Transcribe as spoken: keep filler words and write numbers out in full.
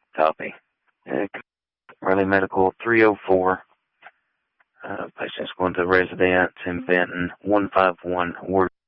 Copy. Uh, Riley Medical three oh four. Uh, patient's going to residence in Benton, one five one Ward.